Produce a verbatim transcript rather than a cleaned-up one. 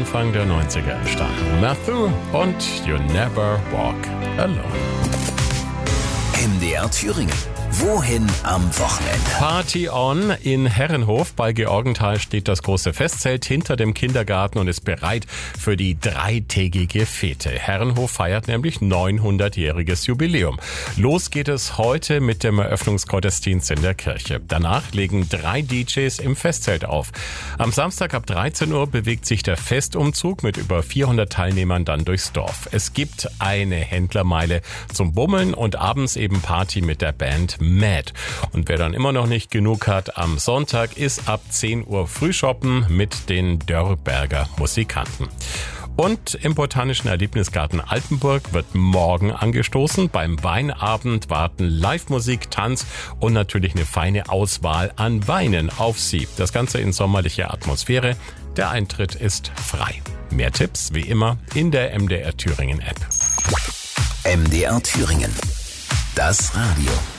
Anfang der neunziger entstanden. Matthew und You Never Walk Alone. M D R Thüringen. Wohin am Wochenende? Party on in Herrenhof. Bei Georgenthal steht das große Festzelt hinter dem Kindergarten und ist bereit für die dreitägige Fete. Herrenhof feiert nämlich neunhundertjähriges Jubiläum. Los geht es heute mit dem Eröffnungsgottesdienst in der Kirche. Danach legen drei D Js im Festzelt auf. Am Samstag ab dreizehn Uhr bewegt sich der Festumzug mit über vierhundert Teilnehmern dann durchs Dorf. Es gibt eine Händlermeile zum Bummeln und abends eben Party mit der Band Mad. Und wer dann immer noch nicht genug hat, am Sonntag ist ab zehn Uhr Frühshoppen mit den Dörrberger Musikanten. Und im Botanischen Erlebnisgarten Altenburg wird morgen angestoßen. Beim Weinabend warten Live-Musik, Tanz und natürlich eine feine Auswahl an Weinen auf Sie. Das Ganze in sommerlicher Atmosphäre. Der Eintritt ist frei. Mehr Tipps wie immer in der M D R Thüringen App. M D R Thüringen. Das Radio.